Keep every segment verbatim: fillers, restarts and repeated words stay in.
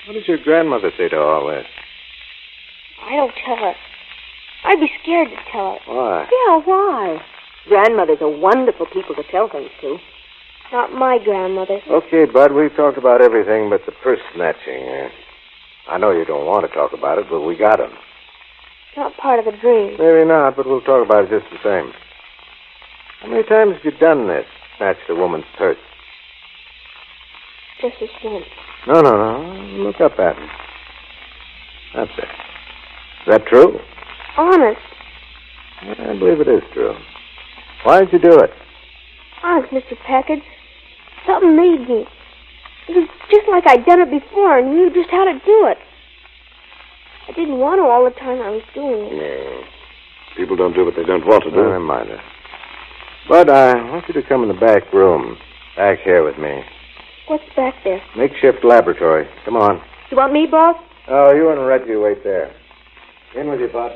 What does your grandmother say to all this? I don't tell her. I'd be scared to tell her. Why? Yeah, why? Grandmothers are wonderful people to tell things to. Not my grandmother. Okay, Bud, we've talked about everything but the purse snatching. Uh, I know you don't want to talk about it, but we got him. It's not part of the dream. Maybe not, but we'll talk about it just the same. How many times have you done this? Snatched a woman's purse? Just this once. No, no, no. Look up at him. That's it. Is that true? Honest. I believe it is true. Why did you do it? Honest, Mister Packard. Something made me. It was just like I'd done it before, and you just had to do it. I didn't want to all the time I was doing it. No. People don't do what they don't want to do. No, never mind it. But I want you to come in the back room. Back here with me. What's back there? Makeshift laboratory. Come on. You want me, boss? Oh, you and Reggie wait there. In with you, Bud.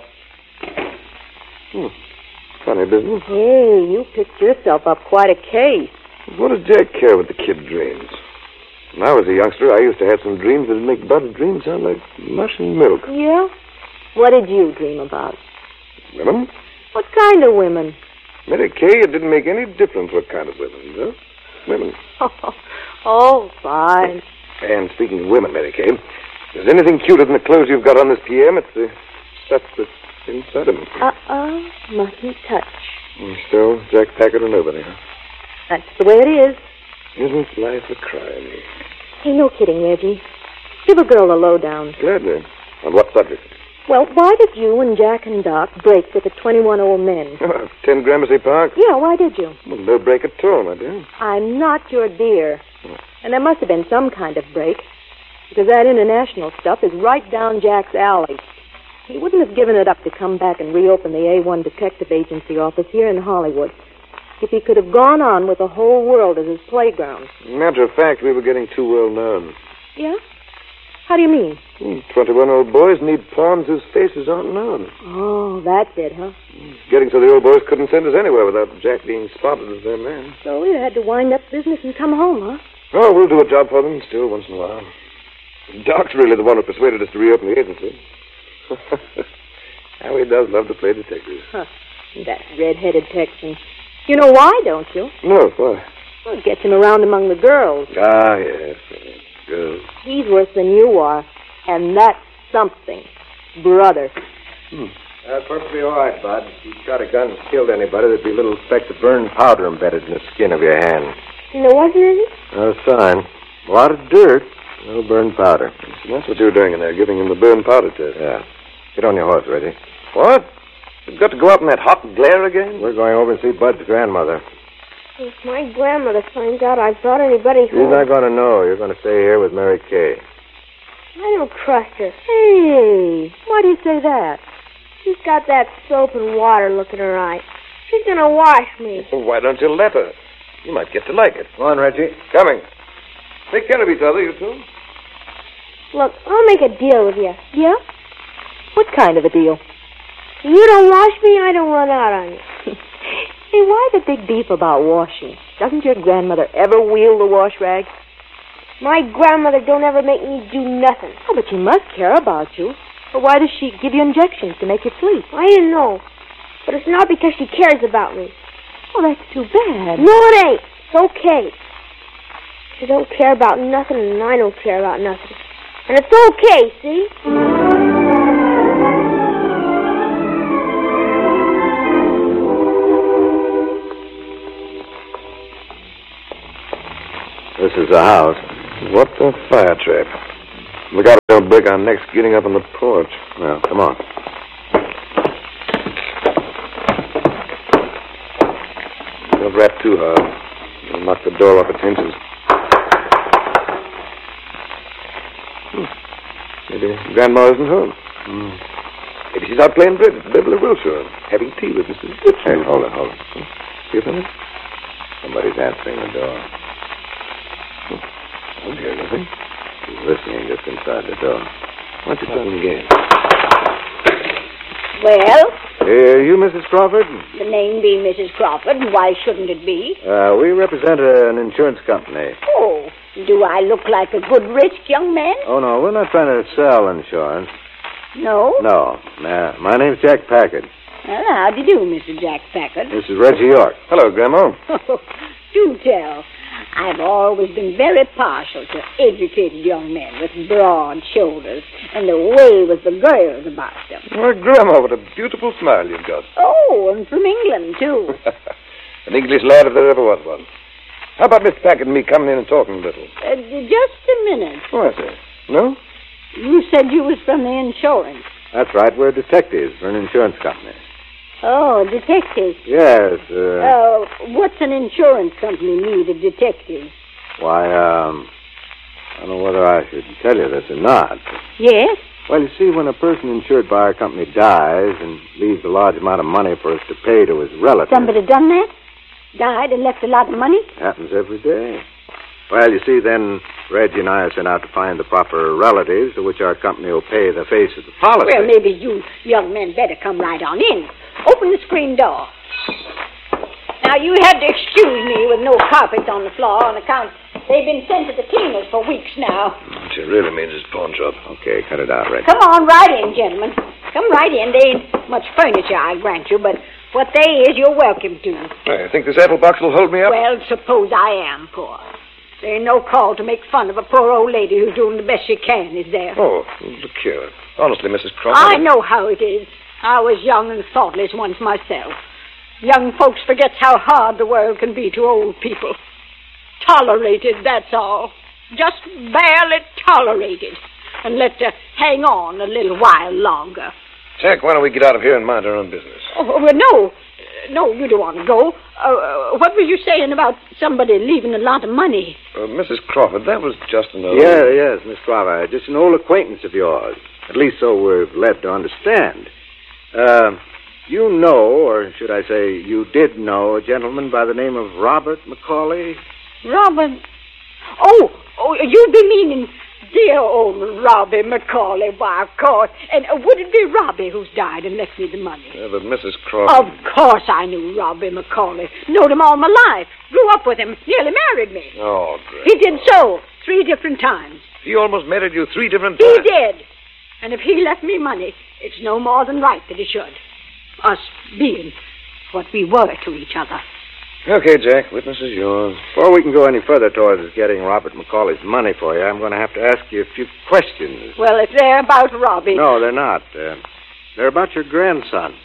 Hmm. Funny business. Hey, you picked yourself up quite a case. What does Jack care what the kid dreams? When I was a youngster, I used to have some dreams that would make Bud's dreams sound like mush and milk. Yeah? What did you dream about? Women? What kind of women? Mary Kay, it didn't make any difference what kind of women, you know? Women. Oh, fine. And speaking of women, Mary Kay, if there's anything cuter than the clothes you've got on this P M, it's the stuff that's inside of them. Uh-uh, mustn't touch. And still, Jack Packard or nobody, huh? That's the way it is. Isn't life a crime? Hey, no kidding, Reggie. Give a girl the lowdown. Gladly. On what subject? Well, why did you and Jack and Doc break with the twenty-one old men? Oh, ten Gramercy Park? Yeah, why did you? Well, no break at all, my dear. I'm not your dear. And there must have been some kind of break, because that international stuff is right down Jack's alley. He wouldn't have given it up to come back and reopen the A one Detective Agency office here in Hollywood if he could have gone on with the whole world as his playground. Matter of fact, we were getting too well known. Yeah? How do you mean? Hmm, Twenty-one old boys need pawns whose faces aren't known. Oh, that's it, huh? Getting so the old boys couldn't send us anywhere without Jack being spotted as their man. So you had to wind up business and come home, huh? Oh, we'll do a job for them still once in a while. Doc's really the one who persuaded us to reopen the agency. How he does love to play detective. Huh. That red-headed Texan. You know why, don't you? No, why? Well, it gets him around among the girls. Ah, yes. Girls. He's worse than you are. And that's something. Brother. Hmm. That's perfectly all right, Bud. If you shot a gun and killed anybody, there'd be a little speck of burned powder embedded in the skin of your hand. And there wasn't any? No sign. A lot of dirt. No burned powder. So that's what you were doing in there, giving him the burned powder test. Yeah. Get on your horse, Reggie. What? You've got to go out in that hot glare again? We're going over and see Bud's grandmother. If my grandmother finds out I brought anybody home... She's not going to know. You're going to stay here with Mary Kay. I don't trust her. Hey, why do you say that? She's got that soap and water look in her eye. She's going to wash me. Well, why don't you let her? You might get to like it. Come on, Reggie. Coming. Take care of each other, you two. Look, I'll make a deal with you. Yeah? What kind of a deal? If you don't wash me, I don't run out on you. Hey, why the big beef about washing? Doesn't your grandmother ever wheel the wash rag? My grandmother don't ever make me do nothing. Oh, but she must care about you. But why does she give you injections to make you sleep? I didn't know. But it's not because she cares about me. Oh, that's too bad. No, it ain't. It's okay. She don't care about nothing, and I don't care about nothing. And it's okay, see? This is the house. What the fire trap? Look out, don't break our necks getting up on the porch. Well, come on. Don't rap too hard. You'll knock the door off its hinges. Hmm. Maybe Grandma isn't home. Hmm. Maybe she's out playing bridge at Beverly Wilshire, having tea with Missus Gibson. Hey, hold it, hold it. See if anything? Somebody's answering the door. I don't hear nothing. He's listening just inside the door. Why don't you try him again? Well, Uh, you, Missus Crawford? the name being Missus Crawford, why shouldn't it be? Uh, we represent uh, an insurance company. Oh, Do I look like a good risk, young man? Oh, no, we're not trying to sell insurance. No? No. Nah, my name's Jack Packard. Well, how do you do, Mister Jack Packard? This is Reggie York. Hello, Grandma. Do tell. I've always been very partial to educated young men with broad shoulders and a way with the girls about them. Well, Grandma, what a beautiful smile you've got. Oh, and from England, too. An English lad if there ever was one. How about Mister Packard and me coming in and talking a little? Uh, just a minute. Oh, I say. No? You said you was from the insurance. That's right. We're detectives for an insurance company. Oh, detectives. Yes. Uh, Uh, what's an insurance company need of detectives? why, um, I don't know whether I should tell you this or not. Yes? Well, you see, when a person insured by our company dies and leaves a large amount of money for us to pay to his relatives... Somebody done that? Died and left a lot of money? Happens every day. Well, you see, then Reggie and I are sent out to find the proper relatives to which our company will pay the face of the policy. Well, maybe you young men better come right on in. Open the screen door. Now, you had to excuse me with no carpets on the floor on account they've been sent to the cleaners for weeks now. What she really means is pawn shop. Okay, cut it out, Reggie. Come on right in, gentlemen. Come right in. There ain't much furniture, I grant you, but what there is, you're welcome to. I think this apple box will hold me up. Well, suppose I am poor. There ain't no call to make fun of a poor old lady who's doing the best she can, is there? Oh, look here. Honestly, Missus Crawford. I know how it is. I was young and thoughtless once myself. Young folks forgets how hard the world can be to old people. Tolerated, that's all. Just barely tolerated. And let her hang on a little while longer. Jack, why don't we get out of here and mind our own business? Oh, well, no. No, you don't want to go. Uh, what were you saying about somebody leaving a lot of money? Uh, Missus Crawford, that was just another... Yeah, yes, Miss Crawford. Just an old acquaintance of yours. At least so we're led to understand. Uh, you know, or should I say, you did know a gentleman by the name of Robert McCauley? Robert? Oh, oh, you be meaning dear old Robbie McCauley, why, of course. And uh, would it be Robbie who's died and left me the money? Yeah, but Missus Crawford... Of course I knew Robbie McCauley. Knowed him all my life. Grew up with him. Nearly married me. Oh, great. He did so. Three different times. He almost married you three different He times. did. And if he left me money, it's no more than right that he should. Us being what we were to each other. Okay, Jack. Witness is yours. Before we can go any further towards getting Robert McCauley's money for you, I'm going to have to ask you a few questions. Well, if they're about Robbie... No, they're not. Uh, they're about your grandson.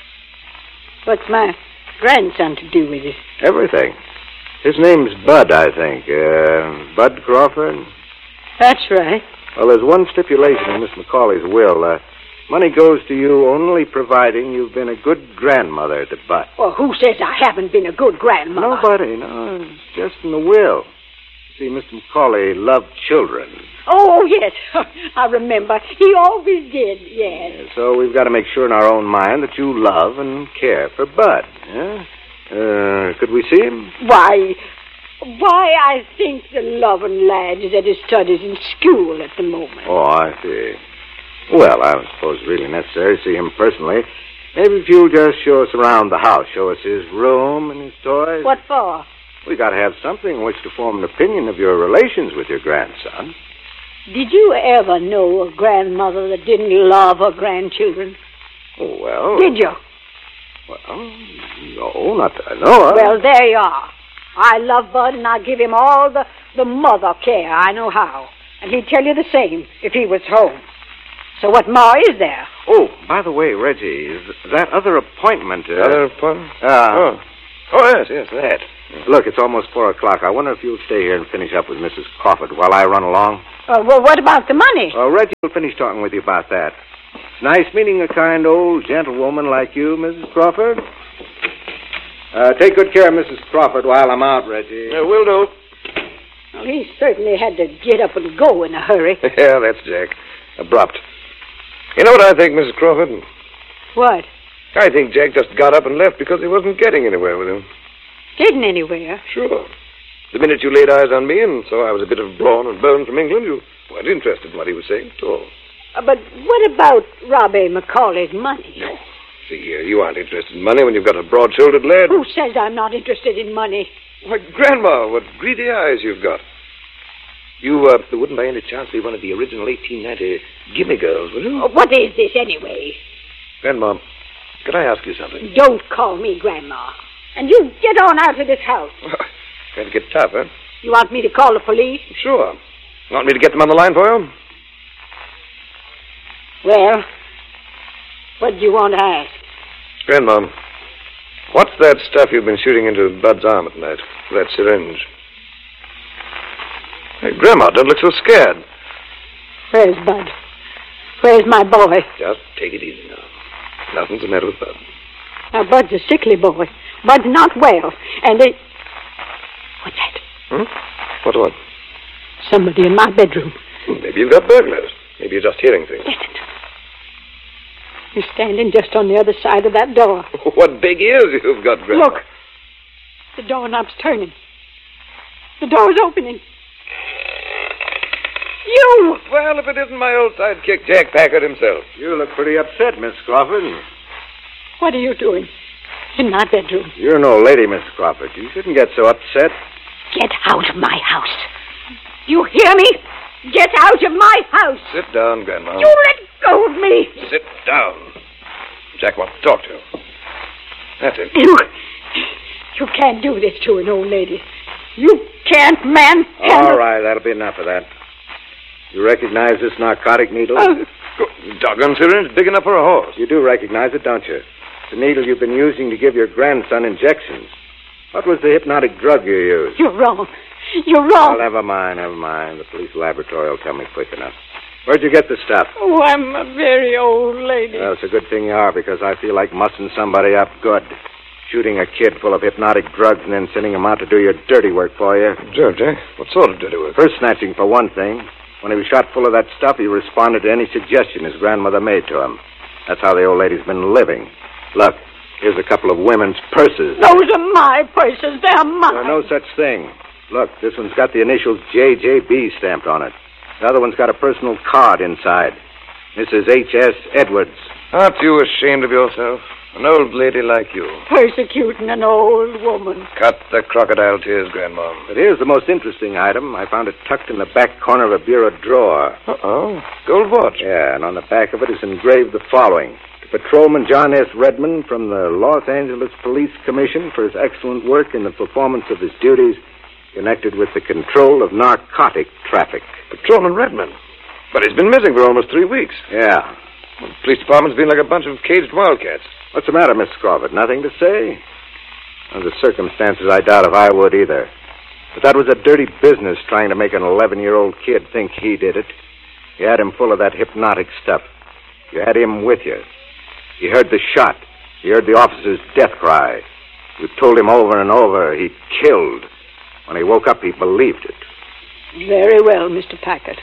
What's my grandson to do with it? Everything. His name's Bud, I think. Uh, Bud Crawford? That's right. Well, there's one stipulation in Miss McCauley's will. Uh, money goes to you only providing you've been a good grandmother to Bud. Well, who says I haven't been a good grandmother? Nobody, no. It's just in the will. See, Mister McCauley loved children. Oh, yes. I remember. He always did, yes. So we've got to make sure in our own mind that you love and care for Bud. Yeah? Uh, could we see him? Why, why, I think the loving lad is at his studies in school at the moment. Oh, I see. Well, I don't suppose it's really necessary to see him personally. Maybe if you'll just show us around the house, show us his room and his toys. What for? We got to have something in which to form an opinion of your relations with your grandson. Did you ever know a grandmother that didn't love her grandchildren? Oh, well. Did you? Well, no, not that I know of. Well, there you are. I love Bud, and I give him all the, the mother care I know how. And he'd tell you the same if he was home. So what more is there? Oh, by the way, Reggie, is that other appointment... Uh, Other appointment? Uh, oh. Oh, yes, yes, that. Look, it's almost four o'clock. I wonder if you'll stay here and finish up with Missus Crawford while I run along. Uh, well, what about the money? Oh, Reggie will finish talking with you about that. It's nice meeting a kind old gentlewoman like you, Missus Crawford. Uh, take good care of Missus Crawford while I'm out, Reggie. Yeah, will do. Well, he certainly had to get up and go in a hurry. Yeah, that's Jack. Abrupt. You know what I think, Missus Crawford? What? I think Jack just got up and left because he wasn't getting anywhere with him. Getting anywhere? Sure. The minute you laid eyes on me and saw I was a bit of brawn and bone from England, you weren't interested in what he was saying at all. Uh, but what about Robbie McCauley's money? No. See here, you aren't interested in money when you've got a broad-shouldered lad. Who says I'm not interested in money? Why, Grandma, what greedy eyes you've got. You uh, wouldn't by any chance be one of the original eighteen ninety Gimme Girls, would you? Oh, what is this, anyway? Grandma, could I ask you something? Don't call me Grandma. And you get on out of this house. Going to get tough, huh? You want me to call the police? Sure. Want me to get them on the line for you? Well, what do you want to ask? Grandma, what's that stuff you've been shooting into Bud's arm at night? That syringe. Hey, Grandma, don't look so scared. Where's Bud? Where's my boy? Just take it easy now. Nothing's the matter with Bud. Now, Bud's a sickly boy. Bud's not well. And it... What's that? Hmm? What, what? Somebody in my bedroom. Maybe you've got burglars. Maybe you're just hearing things. Listen. He's standing just on the other side of that door. What big ears you've got, Grandma. Look. The doorknob's turning. The door's opening. You! Well, if it isn't my old sidekick, Jack Packard himself. You look pretty upset, Miss Crawford. What are you doing in my bedroom? You're an old lady, Miss Crawford. You shouldn't get so upset. Get out of my house. You hear me? Get out of my house. Sit down, Grandma. You let go of me. Sit down. Jack wants to talk to you. That's it. You, you can't do this to an old lady. You can't manhandle... All right, that'll be enough of that. You recognize this narcotic needle? Oh. Doggone syringe, big enough for a horse. You do recognize it, don't you? It's the needle you've been using to give your grandson injections. What was the hypnotic drug you used? You're wrong. You're Oh, wrong. never mind, never mind. The police laboratory will tell me quick enough. Where'd you get the stuff? Oh, I'm a very old lady. Well, it's a good thing you are, because I feel like mussing somebody up good. Shooting a kid full of hypnotic drugs and then sending him out to do your dirty work for you. Sure, Jack. What sort of dirty work? Purse snatching, for one thing. When he was shot full of that stuff, he responded to any suggestion his grandmother made to him. That's how the old lady's been living. Look, here's a couple of women's purses. Those are my purses. They're mine. There's no such thing. Look, this one's got the initials J J B stamped on it. The other one's got a personal card inside. Missus H S Edwards. Aren't you ashamed of yourself? An old lady like you. Persecuting an old woman. Cut the crocodile tears, Grandma. But here's the most interesting item. I found it tucked in the back corner of a bureau drawer. Uh-oh. Gold watch. Yeah, and on the back of it is engraved the following. To Patrolman John S. Redmond from the Los Angeles Police Commission for his excellent work in the performance of his duties connected with the control of narcotic traffic. Patrolman Redmond. But he's been missing for almost three weeks. Yeah. Well, the police department's been like a bunch of caged wildcats. What's the matter, Miss Crawford? Nothing to say? Under the circumstances, I doubt if I would either. But that was a dirty business trying to make an eleven-year-old kid think he did it. You had him full of that hypnotic stuff. You had him with you. You heard the shot. You heard the officer's death cry. You told him over and over he killed. When he woke up, he believed it. Very well, Mister Packard.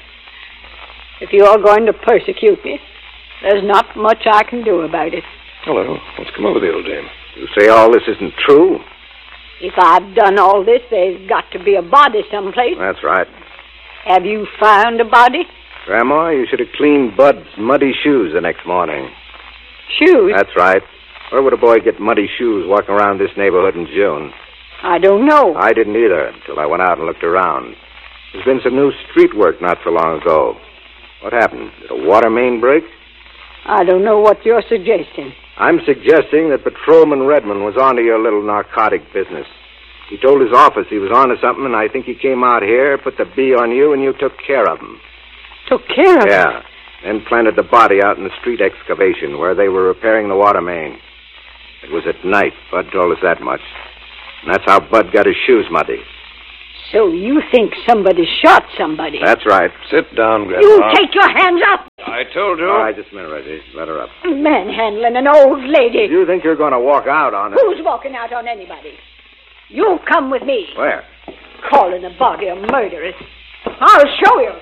If you're going to persecute me, there's not much I can do about it. Hello. What's come over the old dame? You say all this isn't true? If I've done all this, there's got to be a body someplace. That's right. Have you found a body? Grandma, you should have cleaned Bud's muddy shoes the next morning. Shoes? That's right. Where would a boy get muddy shoes walking around this neighborhood in June? I don't know. I didn't either until I went out and looked around. There's been some new street work not so long ago. What happened? Did a water main break? I don't know what you're suggesting. I'm suggesting that Patrolman Redmond was onto your little narcotic business. He told his office he was onto something, and I think he came out here, put the bee on you, and you took care of him. Took care of Yeah. Then planted the body out in the street excavation where they were repairing the water main. It was at night. Bud told us that much. And that's how Bud got his shoes muddy. So you think somebody shot somebody? That's right. Sit down, Grandma. You take your hands up! I told you. All right, just a minute, Reggie. Let her up. Manhandling an old lady. You think you're going to walk out on her? Who's walking out on anybody? You come with me. Where? Calling a body a murderess. I'll show you.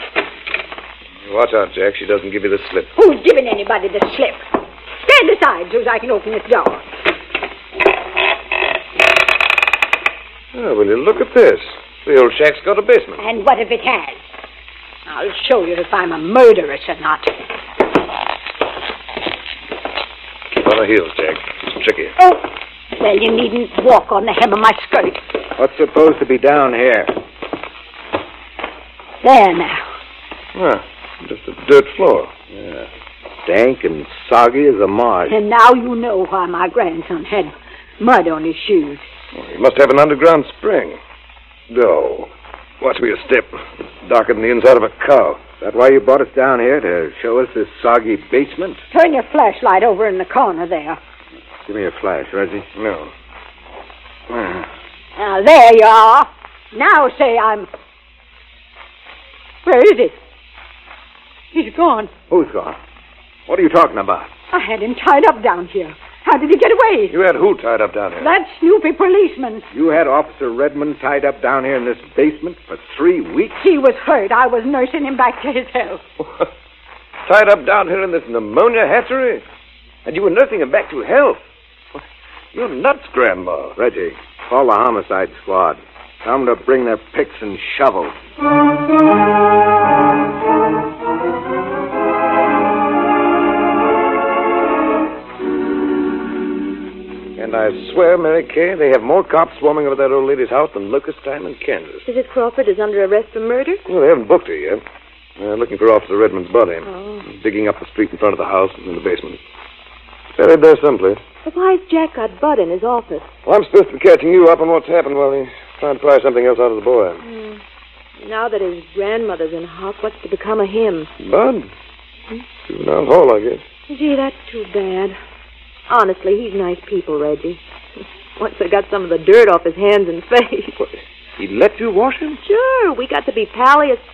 Watch out, Jack. She doesn't give you the slip. Who's giving anybody the slip? Stand aside so I can open this door. Oh, will you look at this? The old shack's got a basement. And what if it has? I'll show you if I'm a murderess or not. Keep on her heels, Jack. It's tricky. Oh, well, you needn't walk on the hem of my skirt. What's supposed to be down here? There now. Ah, just a dirt floor. Yeah. Dank and soggy as a marsh. And now you know why my grandson had mud on his shoes. Well, he must have an underground spring. No. Watch me a step. Darker than the inside of a cow. Is that why you brought us down here, to show us this soggy basement? Turn your flashlight over in the corner there. Give me a flash, Reggie. No. Ah. Now, there you are. Now say I'm... Where is he? He's gone. Who's gone? What are you talking about? I had him tied up down here. How did he get away? You had who tied up down here? That snoopy policeman. You had Officer Redmond tied up down here in this basement for three weeks? He was hurt. I was nursing him back to his health. Tied up down here in this pneumonia hatchery? And you were nursing him back to health? You're nuts, Grandma. Reggie, call the homicide squad. Tell them to bring their picks and shovels. And I swear, Mary Kay, they have more cops swarming over that old lady's house than locust time in Kansas. Missus Crawford is under arrest for murder? Well, they haven't booked her yet. They're looking for Officer Redmond's body. Oh. Digging up the street in front of the house and in the basement. Buried there someplace. But why's Jack got Bud in his office? Well, I'm supposed to be catching you up on what's happened while he's trying to pry something else out of the boy. Hmm. Now that his grandmother's in hock, what's to become of him? Bud? Hmm? Juvenile hall, I guess. Gee, that's too bad. Honestly, he's nice people, Reggie. Once I got some of the dirt off his hands and face. What? He let you wash him? Sure, we got to be pally as...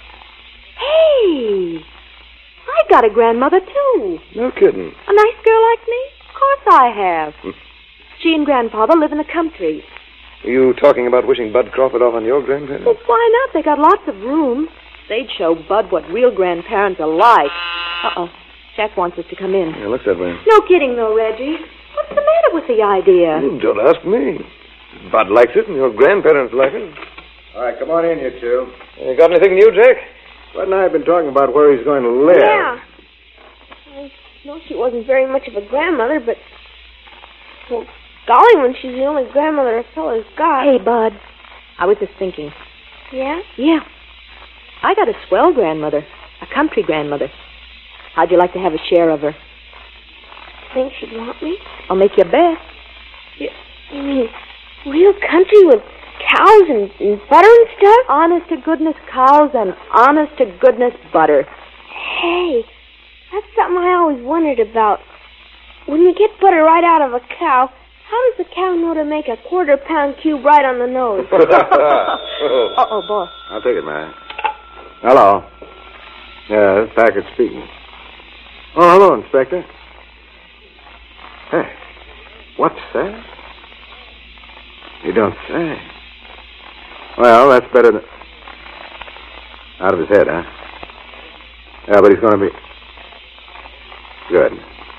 Hey! I got a grandmother, too. No kidding. A nice girl like me? Of course I have. Hmm. She and Grandfather live in the country. Are you talking about wishing Bud Crawford off on your grandparents? Well, why not? They got lots of room. They'd show Bud what real grandparents are like. Uh-oh. Jack wants us to come in. Yeah, looks that way. No kidding, though, Reggie. What's the matter with the idea? You don't ask me. Bud likes it, and your grandparents like it. All right, come on in, you two. You got anything new, Jack? Bud and I have been talking about where he's going to live. Yeah. I know she wasn't very much of a grandmother, but... Well, golly, when she's the only grandmother a fella's got. Hey, Bud. I was just thinking. Yeah? Yeah. I got a swell grandmother. A country grandmother. How'd you like to have a share of her? Think she'd want me? I'll make you a bet. You, you mean real country with cows and, and butter and stuff? Honest to goodness cows and honest to goodness butter. Hey, that's something I always wondered about. When you get butter right out of a cow, how does the cow know to make a quarter pound cube right on the nose? Uh-oh, boss. I'll take it, man. Hello. Yeah, this Packard speaking. Oh, hello, Inspector. Hey, what's that? You don't say. Well, that's better than... Out of his head, huh? Yeah, but he's going to be... Good.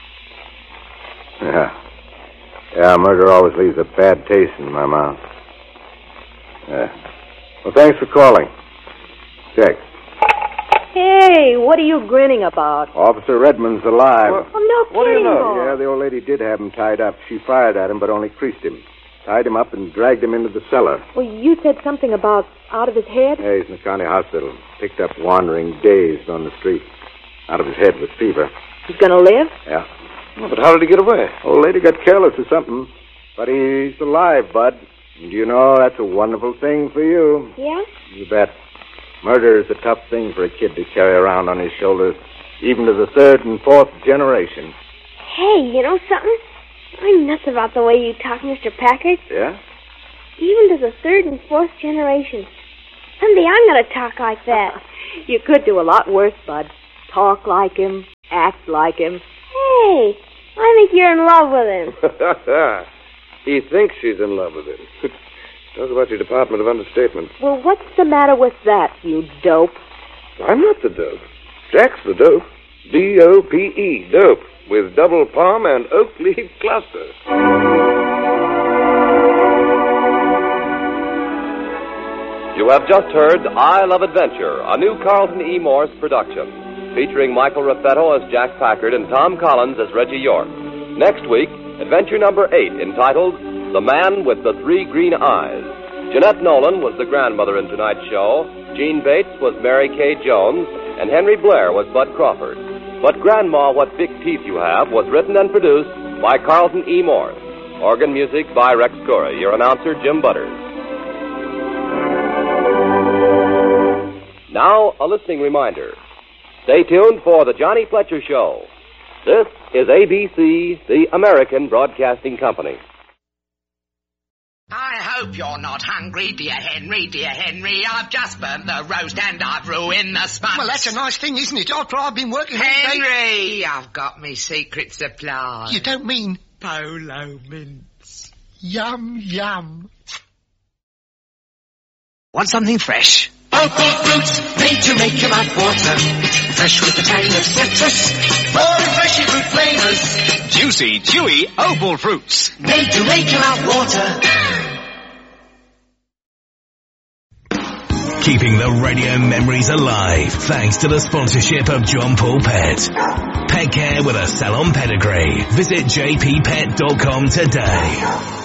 Yeah. Yeah, murder always leaves a bad taste in my mouth. Yeah. Well, thanks for calling. Check. Hey, what are you grinning about? Officer Redmond's alive. Well, oh, no what do you kidding, know? boss. Yeah, the old lady did have him tied up. She fired at him, but only creased him. Tied him up and dragged him into the cellar. Well, you said something about out of his head? Yeah, he's in the county hospital. Picked up wandering, dazed on the street. Out of his head with fever. He's gonna live? Yeah. Well, but how did he get away? Old lady got careless or something. But he's alive, Bud. And you know, that's a wonderful thing for you. Yeah? You bet. Murder is a tough thing for a kid to carry around on his shoulders, even to the third and fourth generation. Hey, you know something? I'm nuts about the way you talk, Mister Packard. Yeah? Even to the third and fourth generation. Someday I'm going to talk like that. You could do a lot worse, Bud. Talk like him, act like him. Hey, I think you're in love with him. He thinks she's in love with him. Talk about your Department of Understatement. Well, what's the matter with that, you dope? I'm not the dope. Jack's the dope. D O P E, dope, with double palm and oak leaf cluster. You have just heard I Love Adventure, a new Carlton E. Morse production, featuring Michael Raffetto as Jack Packard and Tom Collins as Reggie York. Next week, adventure number eight, entitled The Man with the Three Green Eyes. Jeanette Nolan was the grandmother in tonight's show, Gene Bates was Mary Kay Jones, and Henry Blair was Bud Crawford. But Grandma, What Big Teeth You Have was written and produced by Carlton E. Morse. Organ music by Rex Corey. Your announcer, Jim Butters. Now, a listening reminder. Stay tuned for The Johnny Fletcher Show. This is A B C, the American Broadcasting Company. I hope you're not hungry, dear Henry, dear Henry. I've just burnt the roast and I've ruined the sponge. Well, that's a nice thing, isn't it? After I've been working... Henry, I've got me secret supply. You don't mean... Polo mints. Yum, yum. Want something fresh? Opal fruit, made to make your mouth water. Fresh with the tang of citrus. More refreshing fruit flavors. Juicy, chewy Opal fruits. Made to make your mouth water. Keeping the radio memories alive thanks to the sponsorship of John Paul Pet. Pet care with a salon pedigree. Visit j p pet dot com today.